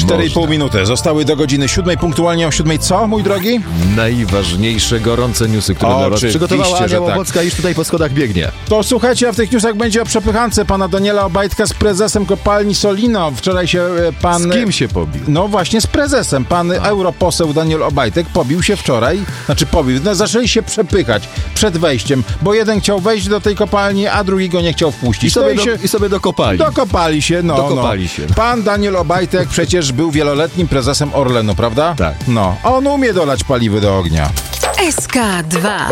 4,5 minuty. Zostały do godziny 7, punktualnie o 7. Co, mój drogi? Najważniejsze gorące newsy, które dla was przygotowała Ania Łobocka, już tutaj po schodach biegnie. To słuchajcie, a w tych newsach będzie o przepychance pana Daniela Obajtka z prezesem kopalni Solino. Wczoraj się pan... Z kim się pobił? No właśnie z prezesem. Pan europoseł Daniel Obajtek pobił się wczoraj. Zaczęli się przepychać przed wejściem, bo jeden chciał wejść do tej kopalni, a drugi go nie chciał wpuścić. I sobie dokopali. Dokopali się, Dokopali się. Pan Daniel Obajtek przecież był wieloletnim prezesem Orlenu, prawda? Tak. No, on umie dolać paliwy do ognia. SK2